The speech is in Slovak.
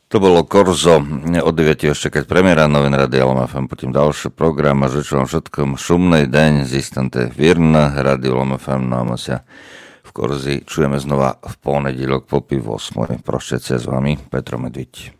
To bolo Korzo, od 9. čekať premiéra Novin Rádia Lom FM, potom ďalší program a žeču vám všetkom šumnej deň z istante Virna, Rádio Lom FM, no a sa v Korzi čujeme znova v ponedílok po 8. Prošťacia s vami, Petro Medviť.